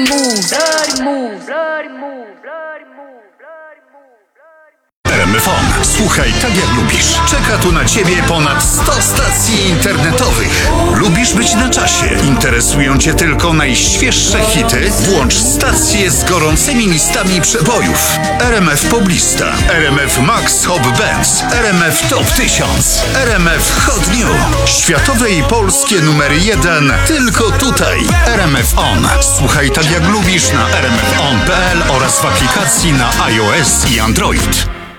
RMF On. Słuchaj tak jak lubisz. Czeka tu na Ciebie ponad 100 stacji internetowych. Lubisz być na czasie? Interesują Cię tylko najświeższe hity? Włącz stację z gorącymi listami przebojów. RMF Poblista, RMF Max Hop Bands, RMF Top 1000, RMF Hot New. Światowe i polskie numery 1 tylko tutaj. RMF On. Słuchaj tak jak lubisz na rmfon.pl oraz w aplikacji na iOS i Android.